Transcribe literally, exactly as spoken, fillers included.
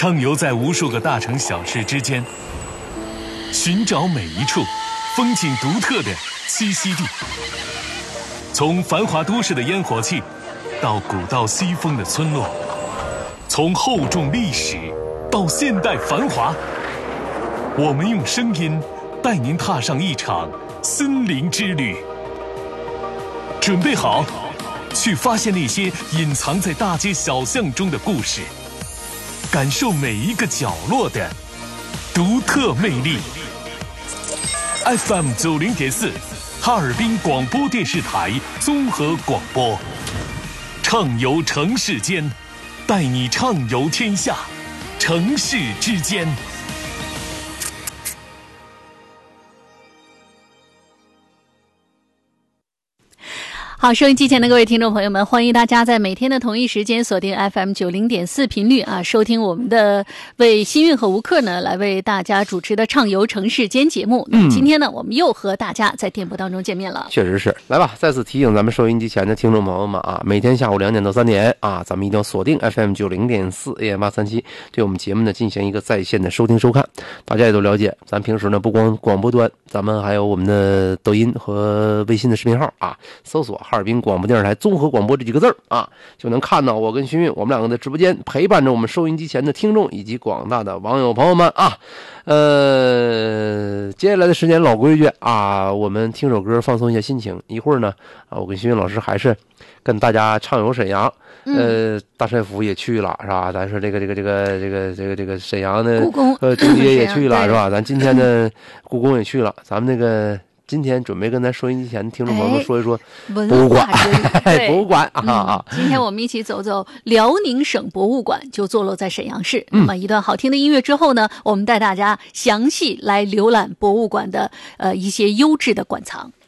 畅游在无数个大城小市之间，寻找每一处风景独特的栖息地。从繁华都市的烟火气，到古道西风的村落，从厚重历史到现代繁华，我们用声音带您踏上一场森林之旅。准备好，去发现那些隐藏在大街小巷中的故事，感受每一个角落的独特魅力。F M 九零点四，哈尔滨广播电视台综合广播，畅游城市间，带你畅游天下，城市之间。 好，收音机前的各位听众朋友们，欢迎大家在每天的同一时间锁定 F M 九零点四频率啊，收听我们的为新运和吴克呢来为大家主持的畅游城市间节目。嗯，今天呢，我们又和大家在电波当中见面了。 确实是，来吧，再次提醒咱们收音机前的听众朋友们啊，每天下午两点到三点啊，咱们一定要锁定 F M 九零点四 A M 八三七，对我们节目呢进行一个在线的收听收看。大家也都了解，咱平时呢不光广播端，咱们还有我们的抖音和微信的视频号啊，搜索哈尔滨广播电视台综合广播这几个字儿啊，就能看到我跟徐运我们两个的直播间，陪伴着我们收音机前的听众以及广大的网友朋友们啊。呃，接下来的时间老规矩啊，我们听首歌放松一下心情。一会儿呢啊，我跟徐运老师还是跟大家畅游沈阳。呃，大帅府也去了是吧？咱说这个这个这个这个这个这个沈阳的故宫呃中街也去了是吧？咱今天的故宫也去了，咱们那个。今天准备跟咱收音机前的听众朋友们说一说博物馆， 哎、 博物馆啊啊、 嗯！今天我们一起走走辽宁省博物馆，就坐落在沈阳市。那么一段好听的音乐之后呢，我们带大家详细来浏览博物馆的呃一些优质的馆藏。